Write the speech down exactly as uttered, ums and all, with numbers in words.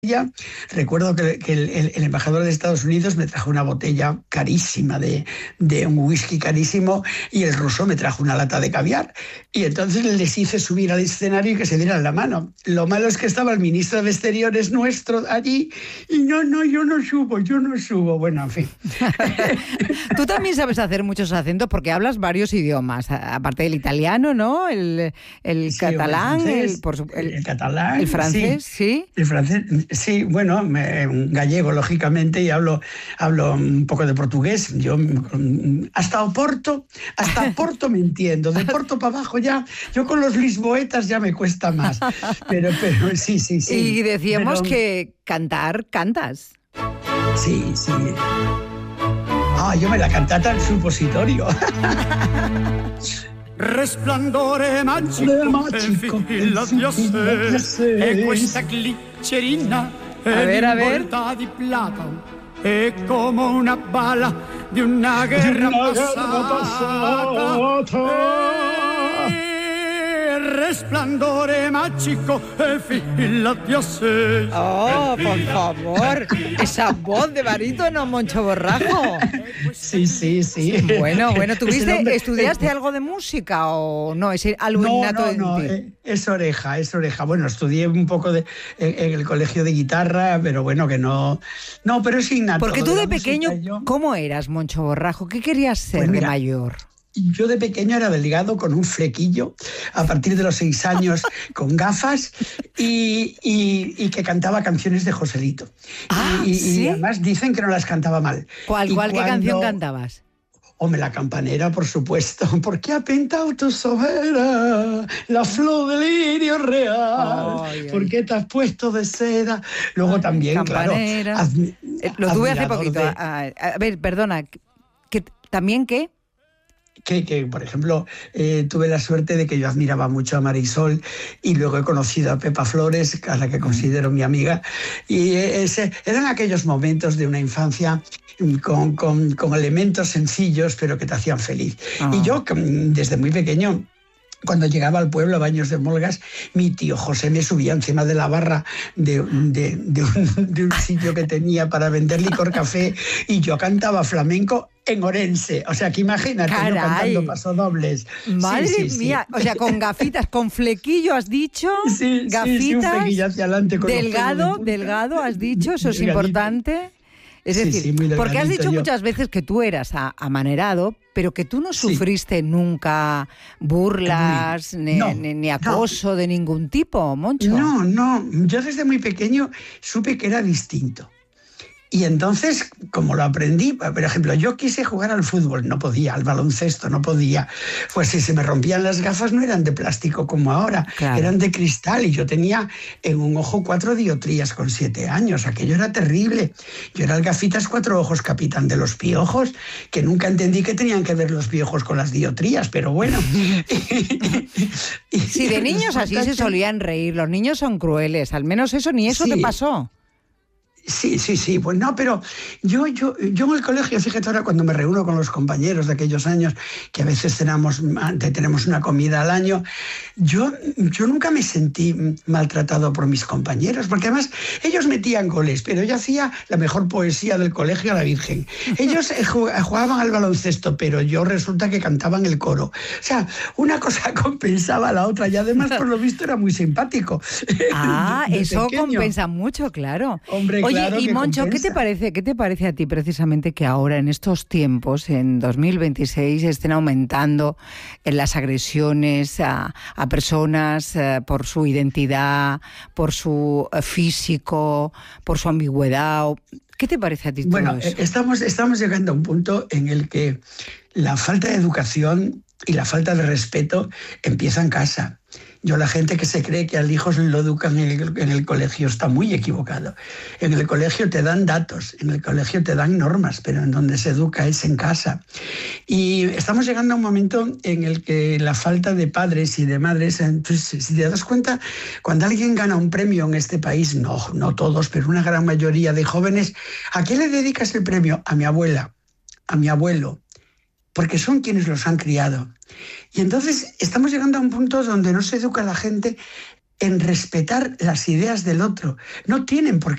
Ya recuerdo que, que el, el, el embajador de Estados Unidos me trajo una botella carísima de, de un whisky carísimo y el ruso me trajo una lata de caviar. Y entonces les hice subir al escenario y que se dieran la mano. Lo malo es que estaba el ministro de Exteriores nuestro allí y no, no, yo no subo, yo no subo. Bueno, en fin. Tú también sabes hacer muchos acentos porque hablas varios idiomas, aparte del italiano, ¿no? El, el Sí, catalán, el, francés, el, por su, el, el catalán. El francés, sí. ¿sí? El francés, sí, bueno, me, gallego, lógicamente, y hablo, hablo un poco de portugués. Yo hasta Oporto, hasta Oporto me entiendo. De Porto para abajo ya, yo con los lisboetas ya me cuesta más. Pero, pero sí, sí, sí. Y decíamos pero, que cantar, cantas. Sí, sí. Ah, yo me la cantata al supositorio. Resplandore magico, magico e fila di sé, e questa glicerina è involta di plata, è come una bala di una guerra passata. Resplandore mágico e fila di sé. Oh, por favor, esa voz de barítono, Moncho Borrajo. Sí, sí, sí. Bueno, bueno, ¿tuviste, hombre, estudiaste eh, algo de música o no? ¿Es algo no, innato no, en no, ti? Eh, es oreja, es oreja. Bueno, estudié un poco de, en, en el colegio de guitarra, pero bueno, que no... No, pero es innato. Porque tú de, de pequeño, música, yo... ¿cómo eras, Moncho Borrajo? ¿Qué querías ser pues mira, de mayor? Yo de pequeño era delgado con un flequillo, a partir de los seis años con gafas y, y, y que cantaba canciones de Joselito. Ah, y, ¿sí? y además dicen que no las cantaba mal. ¿Cuál, cuál cuando... qué canción cantabas? Hombre, La Campanera, por supuesto. ¿Por qué ha pintado tu sobera la flor del lirio real? Ay, ¿por qué te has puesto de seda? Luego ay, también, Campanera. claro... Admi- Lo tuve hace poquito. De... A, a ver, perdona. ¿que, ¿También qué? Que, que, por ejemplo, eh, tuve la suerte de que yo admiraba mucho a Marisol y luego he conocido a Pepa Flores, a la que considero mi amiga, y ese, eran aquellos momentos de una infancia con, con, con elementos sencillos, pero que te hacían feliz. Oh. Y yo, desde muy pequeño, cuando llegaba al pueblo a Baños de Molgas, mi tío José me subía encima de la barra de, de, de, un, de un sitio que tenía para vender licor café y yo cantaba flamenco en orense. O sea, que imagínate, yo cantando pasodobles. Madre sí, sí, mía, sí. O sea, con gafitas, con flequillo has dicho, sí, gafitas, sí, sí, un flequillo hacia adelante. Con delgado, delgado has dicho, eso es delgadito. Importante. Es sí, decir, sí, porque has dicho yo. muchas veces que tú eras amanerado, pero que tú no sufriste sí. nunca burlas ni, no, ni, ni acoso no. de ningún tipo, Moncho. No, no, yo desde muy pequeño supe que era distinto. Y entonces, como lo aprendí, por ejemplo, yo quise jugar al fútbol, no podía, al baloncesto, no podía. Pues si se me rompían las gafas no eran de plástico como ahora, claro. Eran de cristal y yo tenía en un ojo cuatro dioptrías con siete años, aquello era terrible. Yo era el gafitas cuatro ojos capitán de los piojos, que nunca entendí que tenían que ver los piojos con las dioptrías, pero bueno. Sí, de niños así se solían reír, los niños son crueles, al menos eso ni eso sí. Te pasó. Sí, sí, sí, pues no, pero yo, yo, yo en el colegio, fíjate ahora cuando me reúno con los compañeros de aquellos años, que a veces tenemos, tenemos una comida al año, yo, yo nunca me sentí maltratado por mis compañeros, porque además ellos metían goles, pero yo hacía la mejor poesía del colegio a la Virgen. Ellos jugaban al baloncesto, pero yo resulta que cantaba en el coro. O sea, una cosa compensaba a la otra y además, por lo visto, era muy simpático. Ah, eso pequeño. Compensa mucho, claro. Hombre, Oye, claro y Moncho, compensa. ¿qué te parece, qué te parece a ti precisamente que ahora, en estos tiempos, en dos mil veintiséis, estén aumentando las agresiones a, a personas eh, por su identidad, por su físico, por su ambigüedad? ¿Qué te parece a ti todo bueno, eso? Estamos, estamos llegando a un punto en el que la falta de educación y la falta de respeto empieza en casa. Yo, la gente que se cree que al hijo lo educan en el, en el colegio está muy equivocado. En el colegio te dan datos, en el colegio te dan normas, pero en donde se educa es en casa. Y estamos llegando a un momento en el que la falta de padres y de madres, entonces, si te das cuenta, cuando alguien gana un premio en este país, no, no todos, pero una gran mayoría de jóvenes, ¿a qué le dedicas el premio? A mi abuela, a mi abuelo, porque son quienes los han criado. Y entonces estamos llegando a un punto donde no se educa a la gente en respetar las ideas del otro. No tienen por qué